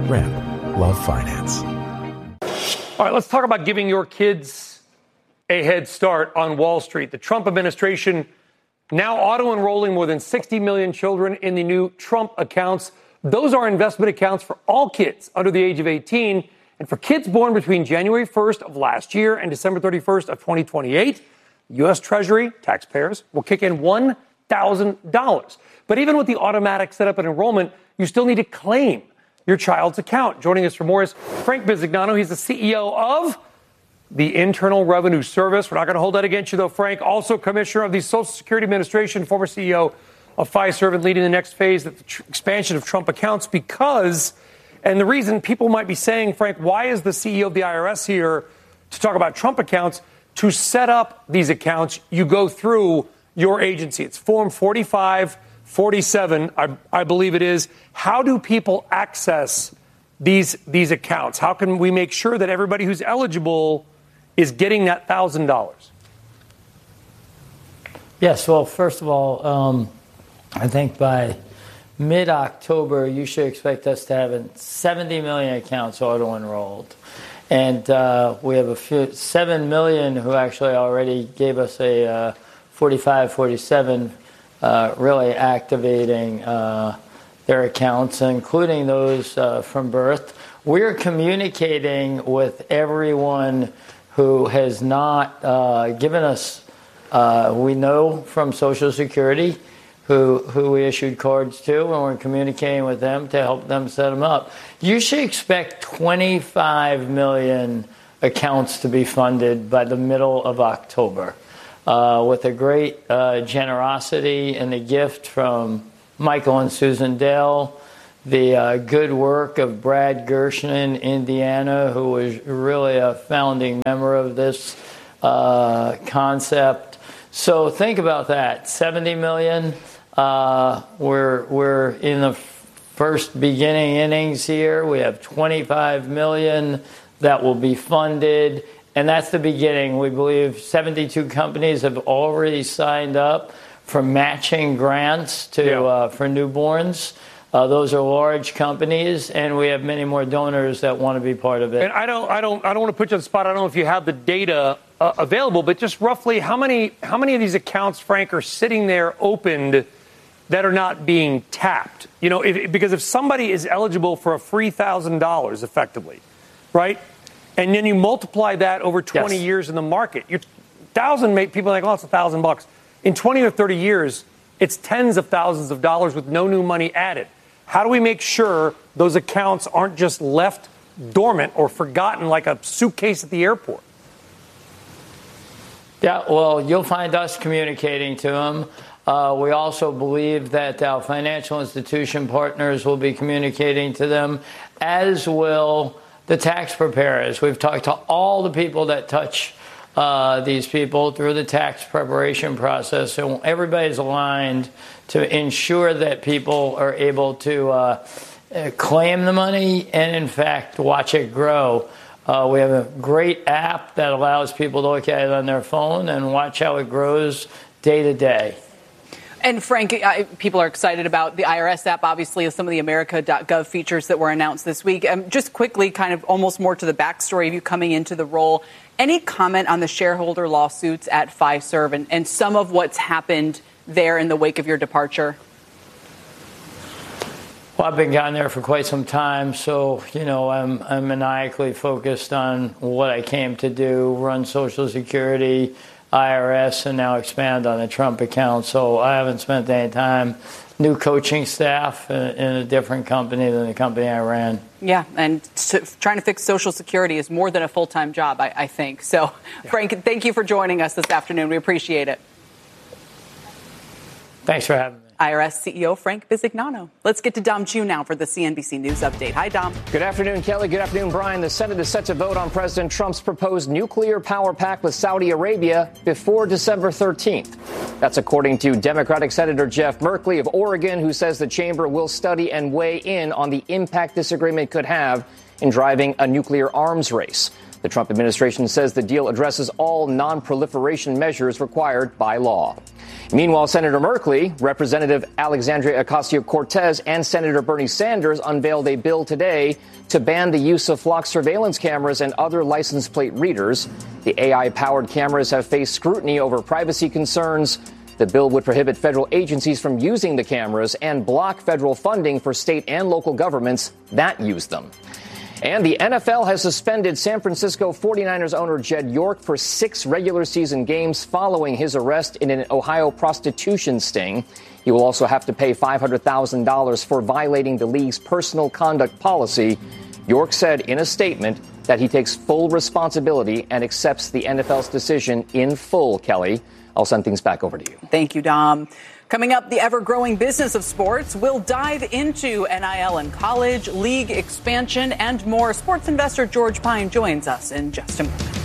Ramp, love finance. All right, let's talk about giving your kids a head start on Wall Street. The Trump administration now auto-enrolling more than 60 million children in the new Trump accounts. Those are investment accounts for all kids under the age of 18. And for kids born between January 1st of last year and December 31st of 2028, U.S. Treasury taxpayers will kick in $1,000. But even with the automatic setup and enrollment, you still need to claim your child's account. Joining us for more is Frank Bisignano. He's the CEO of the Internal Revenue Service. We're not going to hold that against you, though, Frank. Also Commissioner of the Social Security Administration, former CEO of Fiserv, and leading the next phase of the expansion of Trump accounts because, and the reason people might be saying, Frank, why is the CEO of the IRS here to talk about Trump accounts? To set up these accounts, you go through your agency. It's Form 4547, I believe it is. How do people access these accounts? How can we make sure that everybody who's eligible is getting that $1,000? Yes, well, first of all, I think by mid-October, you should expect us to have 70 million accounts auto-enrolled. And we have 7 million who actually already gave us a 4547 really activating their accounts, including those from birth. We're communicating with everyone who has not given us, we know from Social Security, who we issued cards to, and we're communicating with them to help them set them up. You should expect 25 million accounts to be funded by the middle of October, with a great generosity and a gift from Michael and Susan Dale, the good work of Brad Gershon in Indiana, who was really a founding member of this concept. So think about that, 70 million. We're in the first beginning innings here. We have 25 million that will be funded, and that's the beginning. We believe 72 companies have already signed up for matching grants for newborns. Those are large companies, and we have many more donors that want to be part of it. And I don't want to put you on the spot. I don't know if you have the data available, but just roughly how many of these accounts, Frank, are sitting there opened that are not being tapped? You know, because if somebody is eligible for a free $1,000 effectively, right? And then you multiply that over 20 years in the market, you're 1,000, people are like, oh, it's $1,000. In 20 or 30 years, it's tens of thousands of dollars with no new money added. How do we make sure those accounts aren't just left dormant or forgotten like a suitcase at the airport? Yeah, well, you'll find us communicating to them. We also believe that our financial institution partners will be communicating to them, as will the tax preparers. We've talked to all the people that touch these people through the tax preparation process. So everybody's aligned to ensure that people are able to claim the money and, in fact, watch it grow. We have a great app that allows people to look at it on their phone and watch how it grows day to day. And Frank, people are excited about the IRS app, obviously, some of the America.gov features that were announced this week. Just quickly, kind of almost more to the backstory of you coming into the role, any comment on the shareholder lawsuits at Fiserv and some of what's happened there in the wake of your departure? Well, I've been gone there for quite some time, so, you know, I'm maniacally focused on what I came to do, run Social Security, IRS, and now expand on the Trump account. So I haven't spent any time. New coaching staff in a different company than the company I ran. Yeah, and trying to fix Social Security is more than a full-time job, I think. So, Frank, thank you for joining us this afternoon. We appreciate it. Thanks for having me. IRS CEO Frank Bisignano. Let's get to Dom Chu now for the CNBC News Update. Hi, Dom. Good afternoon, Kelly. Good afternoon, Brian. The Senate is set to vote on President Trump's proposed nuclear power pact with Saudi Arabia before December 13th. That's according to Democratic Senator Jeff Merkley of Oregon, who says the chamber will study and weigh in on the impact this agreement could have in driving a nuclear arms race. The Trump administration says the deal addresses all non-proliferation measures required by law. Meanwhile, Senator Merkley, Representative Alexandria Ocasio-Cortez, and Senator Bernie Sanders unveiled a bill today to ban the use of flock surveillance cameras and other license plate readers. The AI-powered cameras have faced scrutiny over privacy concerns. The bill would prohibit federal agencies from using the cameras and block federal funding for state and local governments that use them. And the NFL has suspended San Francisco 49ers owner Jed York for 6 regular season games following his arrest in an Ohio prostitution sting. He will also have to pay $500,000 for violating the league's personal conduct policy. York said in a statement that he takes full responsibility and accepts the NFL's decision in full, Kelly. I'll send things back over to you. Thank you, Dom. Coming up, the ever-growing business of sports. We'll dive into NIL in college, league expansion, and more. Sports investor George Pine joins us in just a moment.